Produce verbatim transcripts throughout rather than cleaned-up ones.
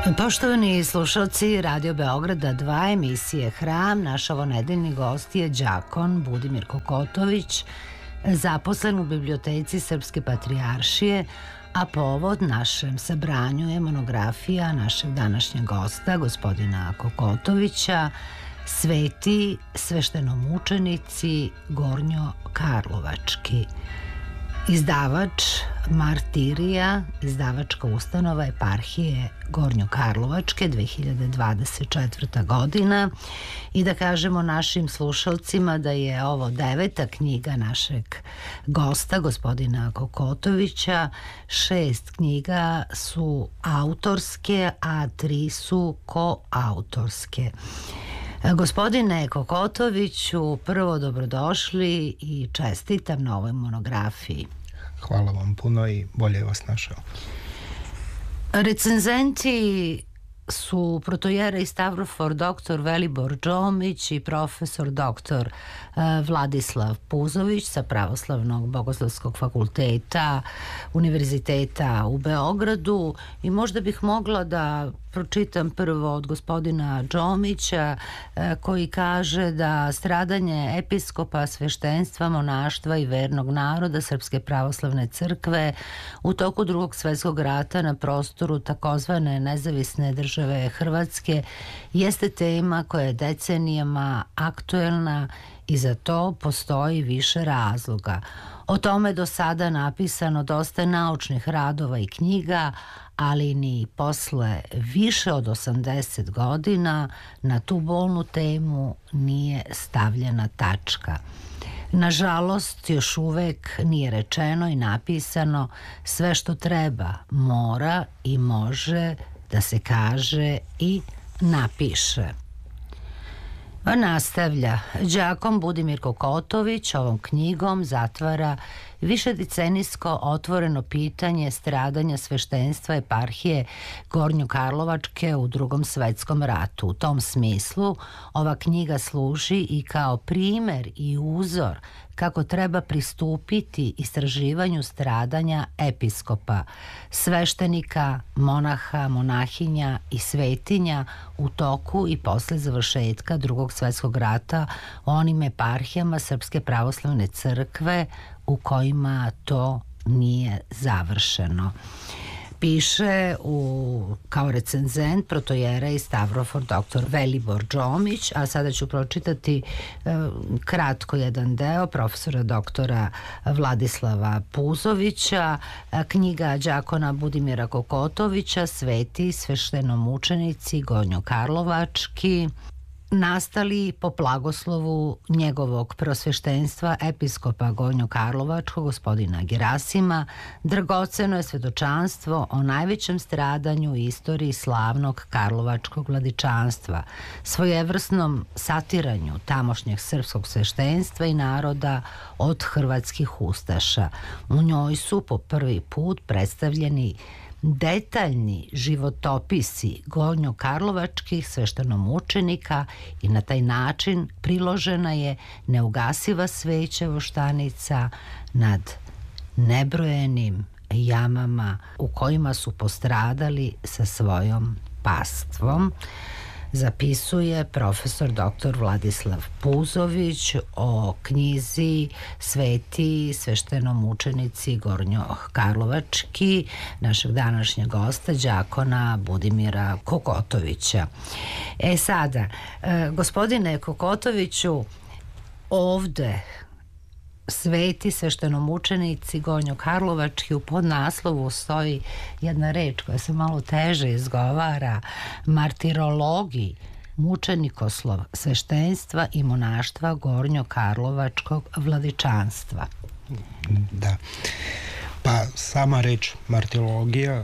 Poštovani slušalci Radio Beograda dva, emisije Hram, naš ovonedeljni gost je đakon Budimir Kokotović, zaposlen u biblioteci Srpske patrijaršije, a povod našem sabranju je monografija našeg današnjeg gosta, gospodina Kokotovića, Sveti sveštenomučenici Gornjokarlovački. Izdavač Martirija, izdavačka ustanova Eparhije Gornjokarlovačke, dve hiljade dvadeset četvrta godina, i da kažemo našim slušalcima da je ovo deveta knjiga našeg gosta, gospodina Kokotovića. Šest knjiga su autorske, a tri su koautorske. Gospodine Kokotoviću, prvo dobrodošli i čestitam na ovoj monografiji. Hvala vam puno i bolje vas našao. Recenzenti su protojera Stavrofor doktor Velibor Džomić i profesor doktor Vladislav Puzović sa Pravoslavnog bogoslovskog fakulteta Univerziteta u Beogradu, i možda bih mogla da pročitam prvo od gospodina Džomića, koji kaže da stradanje episkopa, sveštenstva, monaštva i vernog naroda Srpske pravoslavne crkve u toku Drugog svetskog rata na prostoru takozvane nezavisne države Hrvatske jeste tema koja je decenijama aktuelna i za to postoji više razloga. O tome do sada napisano dosta naučnih radova i knjiga, ali ni posle više od osamdeset godina na tu bolnu temu nije stavljena tačka. Nažalost, još uvek nije rečeno i napisano sve što treba, mora i može da se kaže i napiše. Nastavlja, đakon Budimir Kokotović ovom knjigom zatvara višedecenijsko otvoreno pitanje stradanja sveštenstva Eparhije Gornjokarlovačke u Drugom svetskom ratu. U tom smislu ova knjiga služi i kao primer i uzor kako treba pristupiti istraživanju stradanja episkopa, sveštenika, monaha, monahinja i svetinja u toku i posle završetka Drugog svetskog rata u onim eparhijama Srpske pravoslavne crkve u kojima to nije završeno. Piše u, kao recenzent protojera i Stavrofor doktor Velibor Džomić, a sada ću pročitati e, kratko jedan deo profesora doktora Vladislava Puzovića, e, knjiga đakona Budimira Kokotovića, Sveti sveštenomučenici Gornjokarlovački, nastali po blagoslovu njegovog prosveštenstva episkopa Gornjokarlovačkog gospodina Gerasima. Dragoceno je svedočanstvo o najvećem stradanju u istoriji slavnog karlovačkog vladičanstva, svojevrsnom satiranju tamošnjeg srpskog sveštenstva i naroda od hrvatskih ustaša. U njoj su po prvi put predstavljeni detaljni životopisi gornjokarlovačkih sveštenomučenika i na taj način priložena je neugasiva sveća voštanica nad nebrojenim jamama u kojima su postradali sa svojom pastvom, zapisuje profesor doktor Vladislav Puzović o knjizi Sveti sveštenomučenici Gornjokarlovački našeg današnjeg gosta, đakona Budimira Kokotovića. E sada, gospodine Kokotoviću, ovde Sveti sveštenomučenici Gornjokarlovački, u podnaslovu stoji jedna reč koja se malo teže izgovara, martirologiji, mučenikoslov sveštenstva i monaštva Gornjokarlovačkog vladičanstva. Da, pa sama reč martirologija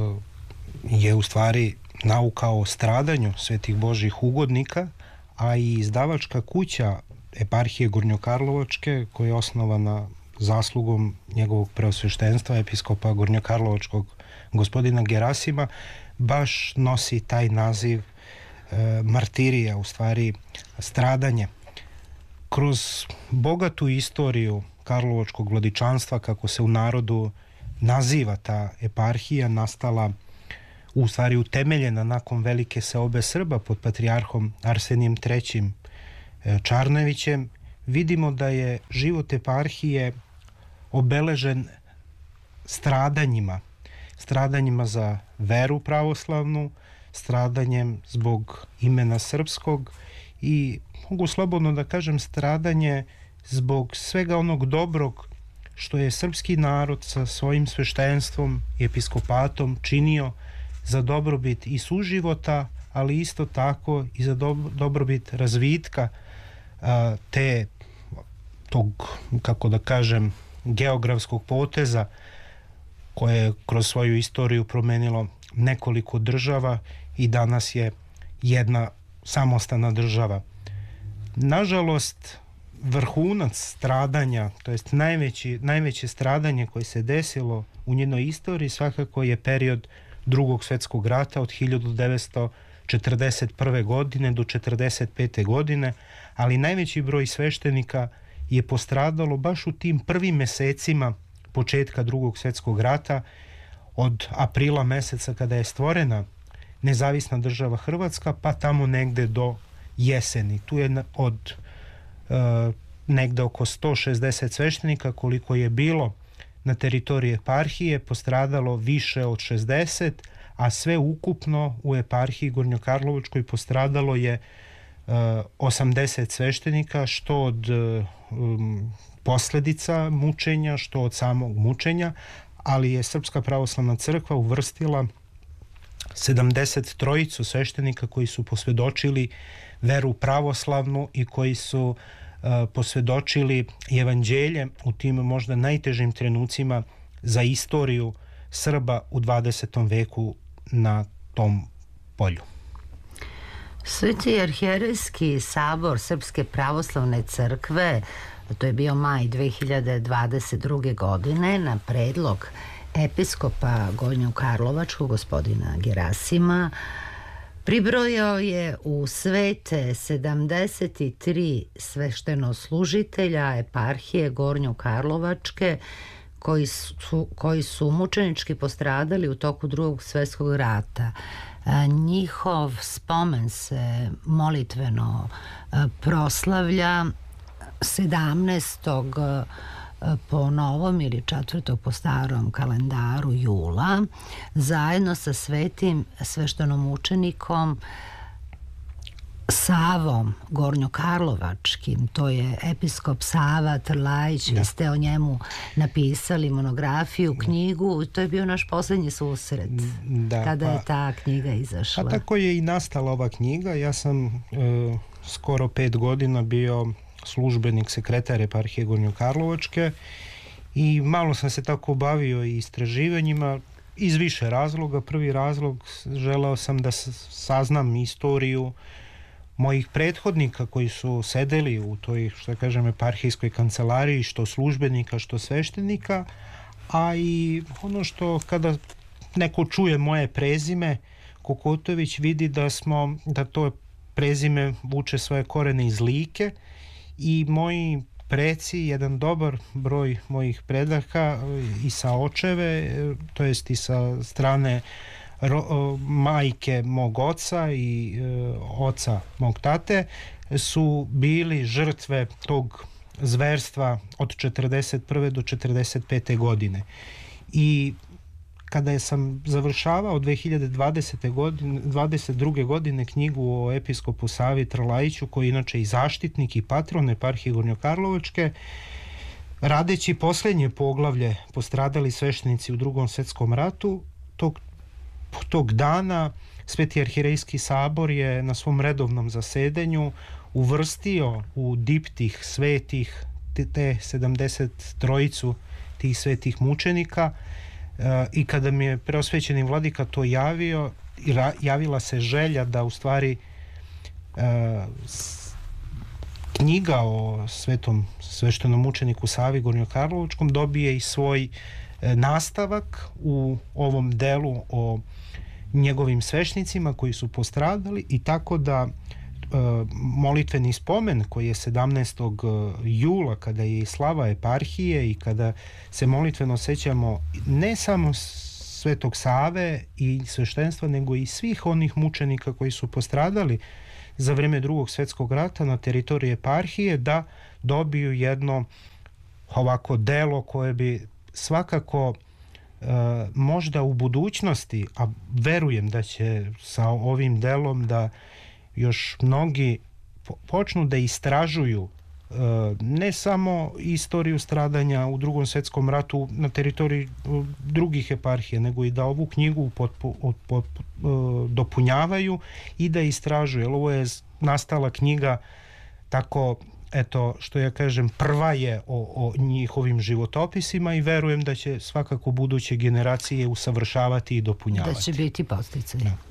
je u stvari nauka o stradanju svetih Božjih ugodnika, a i izdavačka kuća Eparhije Gornjokarlovačke, koja je osnovana zaslugom njegovog preosveštenstva episkopa Gornjokarlovačkog gospodina Gerasima, baš nosi taj naziv e, martirija, u stvari stradanje. Kroz bogatu istoriju karlovačkog vladičanstva, kako se u narodu naziva ta eparhija, nastala u stvari utemeljena nakon velike seobe Srba pod patrijarhom Arsenijem trećim Čarnevićem, vidimo da je život eparhije obeležen stradanjima. Stradanjima za veru pravoslavnu, stradanjem zbog imena srpskog i mogu slobodno da kažem stradanje zbog svega onog dobrog što je srpski narod sa svojim sveštenstvom i episkopatom činio za dobrobit i suživota, ali isto tako i za dobrobit razvitka a, te tog, kako da kažem, geografskog poteza koje je kroz svoju istoriju promenilo nekoliko država i danas je jedna samostalna država. Nažalost, vrhunac stradanja, to jest najveći, najveće stradanje koje se desilo u njenoj istoriji svakako je period Drugog svjetskog rata od hiljadu devetsto četrdeset prve. godine do četrdeset pete. godine, ali najveći broj sveštenika je postradalo baš u tim prvim mesecima početka Drugog svjetskog rata, od aprila meseca kada je stvorena nezavisna država Hrvatska, pa tamo negde do jeseni. Tu je od e, negde oko sto šezdeset sveštenika koliko je bilo na teritoriji eparhije postradalo više od šezdeset, a sve ukupno u eparhiji Gornjokarlovačkoj postradalo je uh, osamdeset sveštenika, što od um, posledica mučenja, što od samog mučenja, ali je Srpska pravoslavna crkva uvrstila sedamdeset trojicu sveštenika koji su posvedočili veru pravoslavnu i koji su posvedočili evanđelje u tim možda najtežim trenucima za istoriju Srba u dvadesetom veku na tom polju. Sveti arhijerejski sabor Srpske pravoslavne crkve, to je bio maj dve hiljade dvadeset druge. godine, na predlog episkopa Gornjokarlovačkog gospodina Gerasima, pribrojao je u svete sedamdeset tri sveštenoslužitelja eparhije Gornjokarlovačke koji su, koji su mučenički postradali u toku Drugog svjetskog rata. Njihov spomen se molitveno proslavlja sedamnaestog po novom ili četvrtog po starom kalendaru jula, zajedno sa svetim sveštenomučenikom Savom Gornjokarlovačkim. To je episkop Sava Trlajić. Vi ste o njemu napisali monografiju, knjigu. To je bio naš posljednji susret da, kada pa, je ta knjiga izašla. A tako je i nastala ova knjiga. Ja sam e, skoro pet godina bio službenik sekretar eparhije Gornjokarlovačke i malo sam se tako bavio i istraživanjima iz više razloga. Prvi razlog, želeo sam da saznam istoriju mojih prethodnika koji su sedeli u toj, što kažem, eparhijskoj kancelariji, što službenika, što sveštenika, a i ono što kada neko čuje moje prezime Kokotović vidi da smo, da to prezime vuče svoje korene iz Like i moji preci, jedan dobar broj mojih predaka i sa očeve, to jest i sa strane ro, majke mog oca i e, oca mog tate, su bili žrtve tog zverstva od četrdeset prve do četrdeset pete. godine. I kada je sam završavao dve hiljade dvadesete godine, dvadeset druge. godine knjigu o episkopu Savi Trlajiću, koji je inače i zaštitnik i patron eparhije Gornjokarlovačke, radeći posljednje poglavlje Postradali sveštenici u Drugom svjetskom ratu, tog, tog dana Sveti arhirejski sabor je na svom redovnom zasedanju uvrstio u diptih svetih te, te sedamdeset trojicu tih svetih mučenika. I kada mi je preosvećeni vladika to javio, javila se želja da u stvari knjiga o svetom sveštenom mučeniku Savi Gornjokarlovačkom dobije i svoj nastavak u ovom delu o njegovim svešnicima koji su postradali, i tako da molitveni spomen koji je sedamnaestog jula, kada je slava eparhije i kada se molitveno sećamo ne samo Svetog Save i sveštenstva, nego i svih onih mučenika koji su postradali za vreme Drugog svjetskog rata na teritoriji eparhije, da dobiju jedno ovako delo koje bi svakako e, možda u budućnosti, a verujem da će sa ovim delom da još mnogi počnu da istražuju e, ne samo istoriju stradanja u Drugom svjetskom ratu na teritoriji drugih eparhija, nego i da ovu knjigu potpu, od, pot, e, dopunjavaju i da istražuju. Jer ovo je nastala knjiga tako, eto, što ja kažem, prva je o, o njihovim životopisima i verujem da će svakako buduće generacije usavršavati i dopunjavati. Da će biti podsticaj.